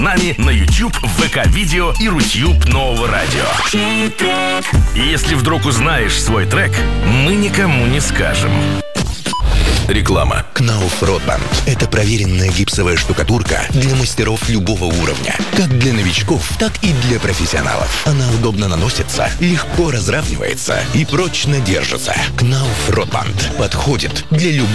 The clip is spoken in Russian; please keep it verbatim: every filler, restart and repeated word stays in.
нами на YouTube, ВК-видео и Рутюб Нового радио. Хит-трек. Если вдруг узнаешь свой трек, мы никому не скажем. Реклама. Knauf Rotband – это проверенная гипсовая штукатурка для мастеров любого уровня. Как для новичков, так и для профессионалов. Она удобно наносится, легко разравнивается и прочно держится. Knauf Rotband подходит для любого